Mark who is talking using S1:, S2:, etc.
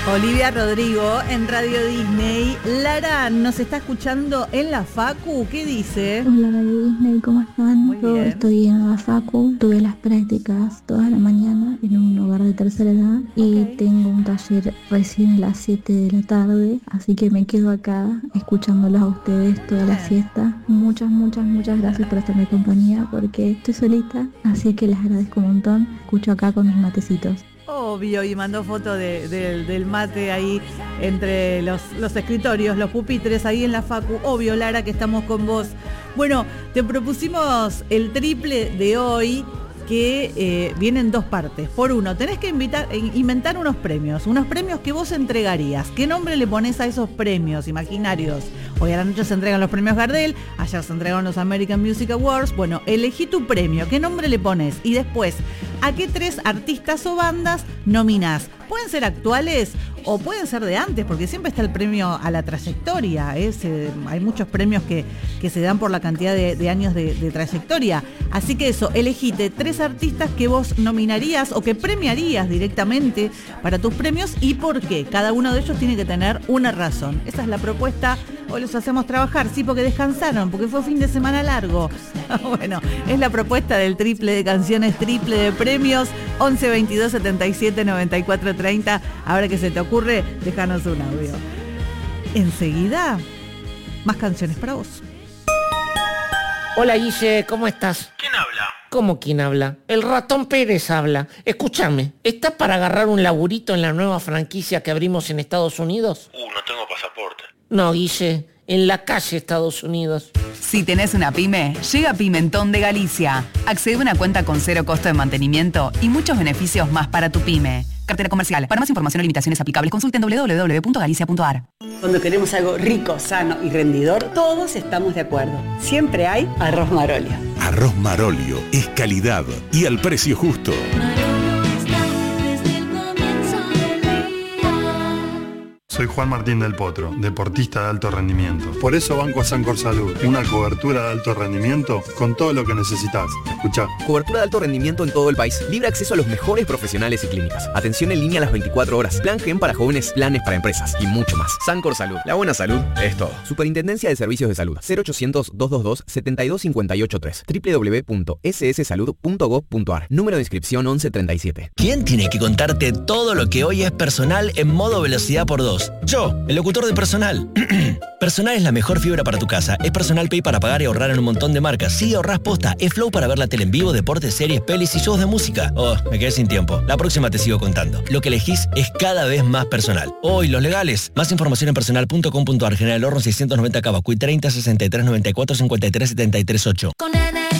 S1: Olivia Rodrigo en Radio Disney. Lara nos está escuchando en la Facu. ¿Qué dice?
S2: Hola Radio Disney, ¿cómo están?
S1: Muy
S2: Yo
S1: bien.
S2: estoy en la Facu, tuve las prácticas toda la mañana en un hogar de tercera edad y
S1: Ok.
S2: tengo un taller recién a las 7 de la tarde, así que me quedo acá escuchándolos a ustedes toda la siesta. Muchas gracias por estarme en compañía porque estoy solita, así que les agradezco un montón. Escucho acá con mis matecitos.
S1: Obvio, y mandó foto del mate ahí entre los escritorios, los pupitres ahí en la Facu. Obvio, Lara, que estamos con vos. Bueno, te propusimos el triple de hoy, que vienen dos partes. Por uno, tenés que inventar unos premios que vos entregarías. ¿Qué nombre le ponés a esos premios imaginarios? Hoy a la noche se entregan los premios Gardel, ayer se entregaron los American Music Awards. Bueno, elegí tu premio, ¿qué nombre le pones? Y después, ¿a qué 3 artistas o bandas nominás? Pueden ser actuales o pueden ser de antes, porque siempre está el premio a la trayectoria. Hay muchos premios que se dan por la cantidad de años de trayectoria. Así que eso, elegite 3 artistas que vos nominarías o que premiarías directamente para tus premios y por qué. Cada uno de ellos tiene que tener una razón. Esa es la propuesta. Hoy los hacemos trabajar, sí, porque descansaron, porque fue fin de semana largo. Bueno, es la propuesta del triple de canciones, triple de premios. 11 22 77 94 30. Ahora que se te ocurre, déjanos un audio. Enseguida, más canciones para vos.
S3: Hola Guille, ¿cómo estás?
S4: ¿Quién habla?
S3: ¿Cómo quién habla? El ratón Pérez habla. Escúchame, ¿estás para agarrar un laburito en la nueva franquicia que abrimos en Estados Unidos?
S4: No tengo pasaporte.
S3: No, Guille, en la calle Estados Unidos.
S5: Si tenés una pyme, llega Pimentón de Galicia. Accede a una cuenta con 0 costo de mantenimiento y muchos beneficios más para tu pyme. Cartera comercial. Para más información o limitaciones aplicables, consulten www.galicia.ar.
S6: Cuando queremos algo rico, sano y rendidor, todos estamos de acuerdo. Siempre hay arroz Marolio.
S7: Arroz Marolio es calidad y al precio justo.
S8: Soy Juan Martín del Potro, deportista de alto rendimiento. Por eso banco a Sancor Salud, una cobertura de alto rendimiento con todo lo que necesitas. Escuchá.
S9: Cobertura de alto rendimiento en todo el país. Libre acceso a los mejores profesionales y clínicas. Atención en línea a las 24 horas. Plan GEM para jóvenes, planes para empresas y mucho más. Sancor Salud. La buena salud es todo. Superintendencia de Servicios de Salud. 0800-222-72583. www.sssalud.gov.ar. Número de inscripción 1137.
S10: ¿Quién tiene que contarte todo lo que hoy es personal en modo velocidad por 2? Yo, el locutor de Personal. Personal es la mejor fibra para tu casa. Es Personal Pay para pagar y ahorrar en un montón de marcas. Sí, ahorrás posta. Es Flow para ver la tele en vivo, deportes, series, pelis y shows de música. Oh, me quedé sin tiempo. La próxima te sigo contando. Lo que elegís es cada vez más personal. Hoy, los legales. Más información en personal.com.ar. General Horno 690 Cabacuy 30 63 94 53 73 8.